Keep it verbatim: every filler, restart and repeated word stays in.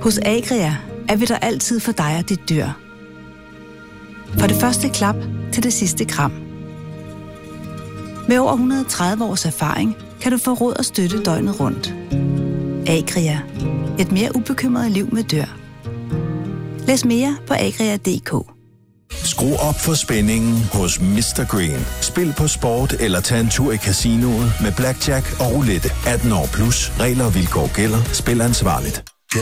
Hos Agria er vi der altid for dig og dit dyr. Fra det første klap til det sidste kram. Med over et hundrede og tredive års erfaring kan du få råd og støtte døgnet rundt. Agria. Et mere ubekymret liv med dyr. Læs mere på agria punktum d k. Skru op for spændingen hos mister Green. Spil på sport eller tag en tur i casinoet med blackjack og roulette. atten år plus. Regler og vilkår gælder. Spil ansvarligt.